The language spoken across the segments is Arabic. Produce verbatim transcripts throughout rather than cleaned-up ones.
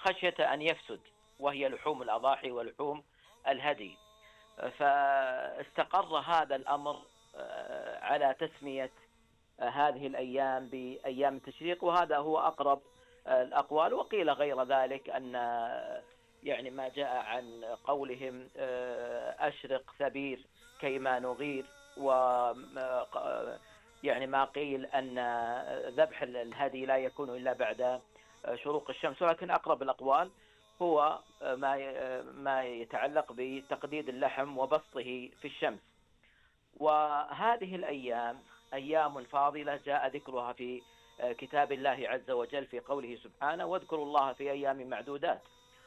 خشية أن يفسد، وهي لحوم الأضاحي ولحوم الهدي. فاستقر هذا الأمر على تسمية هذه الأيام بأيام التشريق، وهذا هو أقرب الأقوال. وقيل غير ذلك أن يعني ما جاء عن قولهم أشرق ثبير كيما نغير، و يعني ما قيل أن ذبح الهدي لا يكون إلا بعد شروق الشمس. ولكن أقرب الأقوال هو ما ما يتعلق بتقديد اللحم وبسطه في الشمس. وهذه الأيام أيام فاضلة جاء ذكرها في كتاب الله عز وجل في قوله سبحانه: واذكروا الله في أيام معدودات.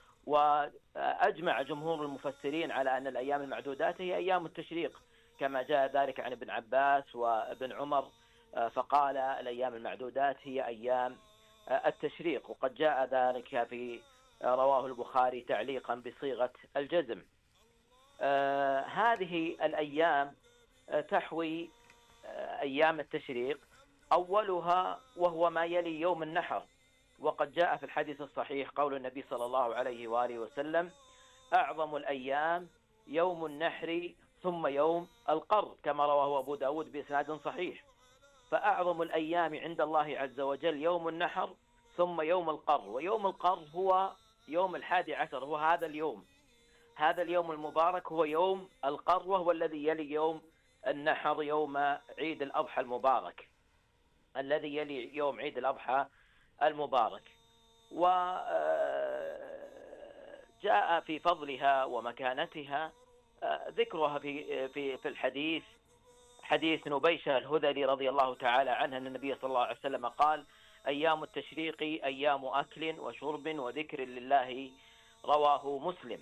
وأجمع جمهور المفسرين على أن الأيام المعدودات هي أيام التشريق، كما جاء ذلك عن ابن عباس وابن عمر، فقال الأيام المعدودات هي أيام التشريق. وقد جاء ذلك في رواه البخاري تعليقا بصيغة الجزم. آه هذه الأيام تحوي آه أيام التشريق أولها وهو ما يلي يوم النحر. وقد جاء في الحديث الصحيح قول النبي صلى الله عليه وآله وسلم: أعظم الأيام يوم النحر ثم يوم القر، كما رواه أبو داود بإسناد صحيح. فأعظم الأيام عند الله عز وجل يوم النحر ثم يوم القر. ويوم القر هو يوم الحادي عشر، هو هذا اليوم، هذا اليوم المبارك هو يوم القر، وهو الذي يلي يوم النحر، يوم عيد الأضحى المبارك، الذي يلي يوم عيد الأضحى المبارك. وجاء في فضلها ومكانتها ذكرها في في في الحديث، حديث نبيشة الهذلي رضي الله تعالى عنها، أن النبي صلى الله عليه وسلم قال: أيام التشريق أيام أكل وشرب وذكر لله، رواه مسلم.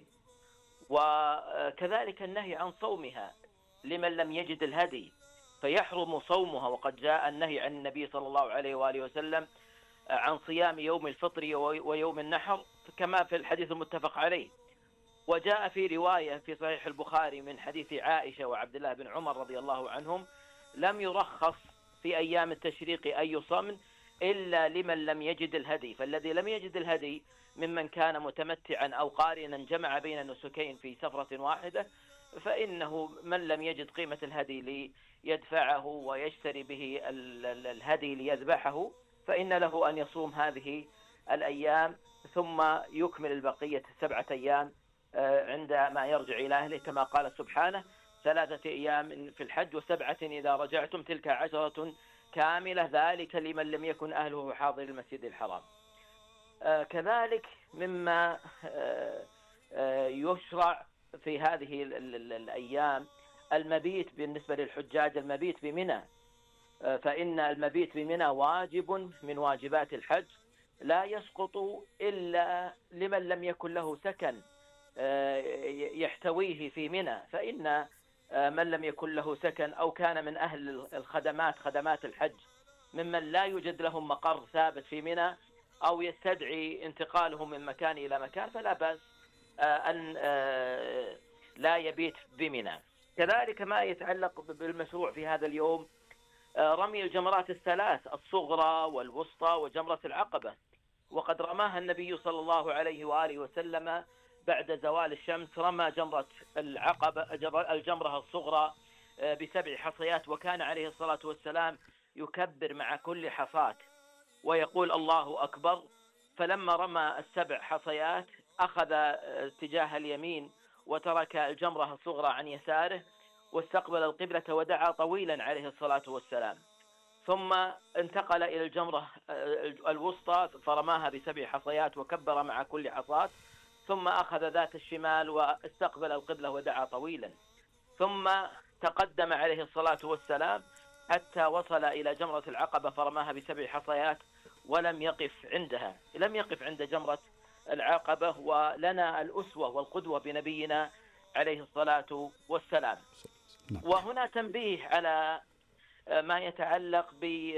وكذلك النهي عن صومها لمن لم يجد الهدي فيحرم صومها. وقد جاء النهي عن النبي صلى الله عليه وآله وسلم عن صيام يوم الفطر ويوم النحر، كما في الحديث المتفق عليه. وجاء في رواية في صحيح البخاري من حديث عائشة وعبد الله بن عمر رضي الله عنهم: لم يرخص في أيام التشريق أي صوم إلا لمن لم يجد الهدي. فالذي لم يجد الهدي ممن كان متمتعا أو قارنا جمع بين النسكين في سفرة واحدة، فإنه من لم يجد قيمة الهدي ليدفعه ويشتري به الهدي ليذبحه، فإن له أن يصوم هذه الأيام ثم يكمل البقية السبعة أيام عندما يرجع إلى أهله، كما قال سبحانه: ثلاثة أيام في الحج وسبعة إذا رجعتم تلك عشرة كاملة ذلك لمن لم يكن أهله حاضر المسجد الحرام. آه كذلك مما آه آه يشرع في هذه الأيام المبيت بالنسبة للحجاج، المبيت بمنى. آه فإن المبيت بمنى واجب من واجبات الحج، لا يسقط إلا لمن لم يكن له سكن آه يحتويه في منى. فإن من لم يكن له سكن أو كان من أهل الخدمات، خدمات الحج، ممن لا يوجد لهم مقر ثابت في منى أو يستدعي انتقالهم من مكان إلى مكان، فلا بأس أن لا يبيت بمنى. كذلك ما يتعلق بالمشروع في هذا اليوم رمي الجمرات الثلاث، الصغرى والوسطى وجمرة العقبة. وقد رماها النبي صلى الله عليه وآله وسلم بعد زوال الشمس، رمى جمرة العقبة الجمرة الصغرى بسبع حصيات، وكان عليه الصلاة والسلام يكبر مع كل حصاة ويقول الله أكبر. فلما رمى السبع حصيات أخذ اتجاه اليمين وترك الجمرة الصغرى عن يساره واستقبل القبلة ودعا طويلا عليه الصلاة والسلام. ثم انتقل إلى الجمرة الوسطى فرماها بسبع حصيات وكبر مع كل حصاة، ثم أخذ ذات الشمال واستقبل القبلة ودعا طويلا. ثم تقدم عليه الصلاة والسلام حتى وصل إلى جمرة العقبة فرماها بسبع حصيات ولم يقف عندها، لم يقف عند جمرة العقبة. ولنا الأسوة والقدوة بنبينا عليه الصلاة والسلام. وهنا تنبيه على ما يتعلق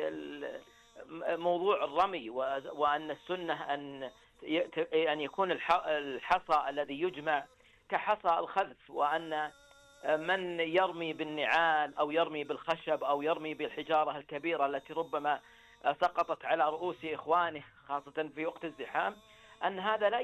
بموضوع الرمي، وأن السنة أن أن يكون الحصى الذي يجمع كحصى الخذف، وأن من يرمي بالنعال أو يرمي بالخشب أو يرمي بالحجارة الكبيرة التي ربما سقطت على رؤوس إخوانه خاصة في وقت الزحام، أن هذا لا